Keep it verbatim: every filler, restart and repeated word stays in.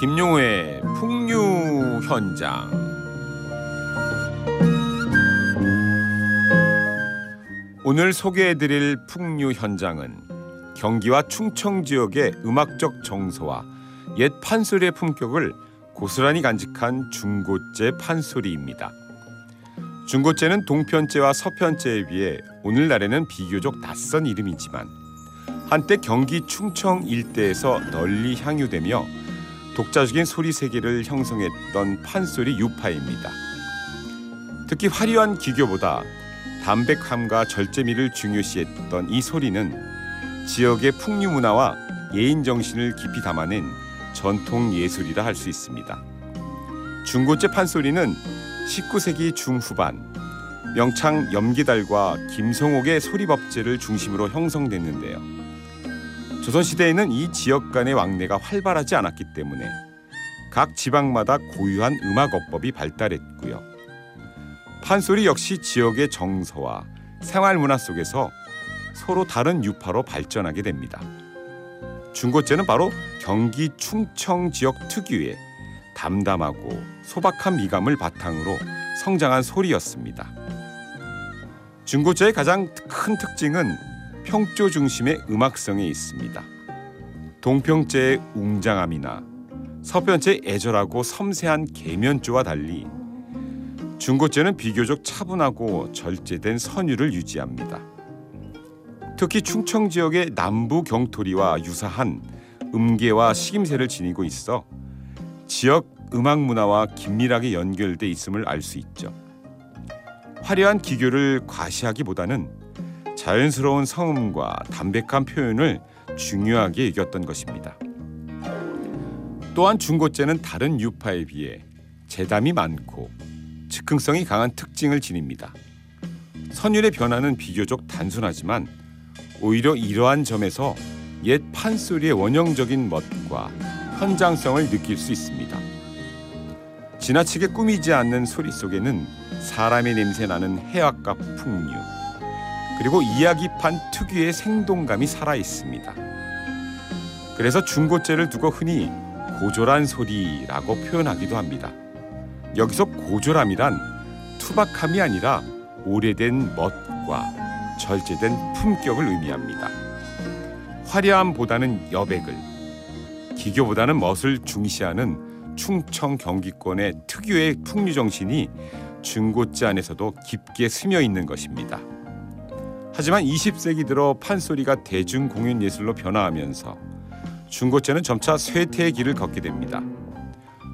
김용호의 풍류 현장. 오늘 소개해드릴 풍류 현장은 경기와 충청 지역의 음악적 정서와 옛 판소리의 품격을 고스란히 간직한 중고재 판소리입니다. 중고재는 동편재와 서편재에 비해 오늘날에는 비교적 낯선 이름이지만 한때 경기 충청 일대에서 널리 향유되며 독자적인 소리 세계를 형성했던 판소리 유파입니다. 특히 화려한 기교보다 담백함과 절제미를 중요시했던 이 소리는 지역의 풍류 문화와 예인 정신을 깊이 담아낸 전통 예술이라 할 수 있습니다. 중고재 판소리는 십구 세기 중후반 명창 염기달과 김성옥의 소리법제를 중심으로 형성됐는데요. 조선시대에는 이 지역 간의 왕래가 활발하지 않았기 때문에 각 지방마다 고유한 음악어법이 발달했고요. 판소리 역시 지역의 정서와 생활문화 속에서 서로 다른 유파로 발전하게 됩니다. 중고재는 바로 경기 충청 지역 특유의 담담하고 소박한 미감을 바탕으로 성장한 소리였습니다. 중고재의 가장 큰 특징은 평조 중심의 음악성에 있습니다. 동평재의 웅장함이나 서편재의 애절하고 섬세한 계면조와 달리 중고재는 비교적 차분하고 절제된 선율을 유지합니다. 특히 충청 지역의 남부 경토리와 유사한 음계와 식임새를 지니고 있어 지역 음악 문화와 긴밀하게 연결돼 있음을 알 수 있죠. 화려한 기교를 과시하기보다는 자연스러운 성음과 담백한 표현을 중요하게 여겼던 것입니다. 또한 중고재는 다른 유파에 비해 재담이 많고 즉흥성이 강한 특징을 지닙니다. 선율의 변화는 비교적 단순하지만 오히려 이러한 점에서 옛 판소리의 원형적인 멋과 현장성을 느낄 수 있습니다. 지나치게 꾸미지 않는 소리 속에는 사람의 냄새 나는 해악과 풍류, 그리고 이야기판 특유의 생동감이 살아 있습니다. 그래서 중고재를 두고 흔히 고졸한 소리라고 표현하기도 합니다. 여기서 고졸함이란 투박함이 아니라 오래된 멋과 절제된 품격을 의미합니다. 화려함보다는 여백을, 기교보다는 멋을 중시하는 충청 경기권의 특유의 풍류 정신이 중고재 안에서도 깊게 스며 있는 것입니다. 하지만 이십 세기 들어 판소리가 대중공연 예술로 변화하면서 중고재는 점차 쇠퇴의 길을 걷게 됩니다.